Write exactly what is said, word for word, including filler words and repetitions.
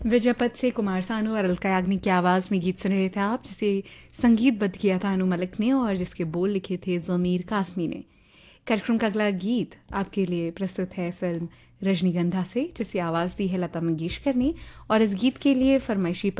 विजयपथ से कुमार सानू और अलका याग्निक की आवाज़ में गीत सुन रहे थे आप, जिसे संगीतबद्ध किया था अनु मलिक ने और जिसके बोल लिखे थे ज़मीर कासमी ने। कार्यक्रम का अगला गीत आपके लिए प्रस्तुत है फिल्म रजनीगंधा से, जिसे आवाज़ दी है लता मंगेशकर ने और इस गीत के लिए फरमाइशी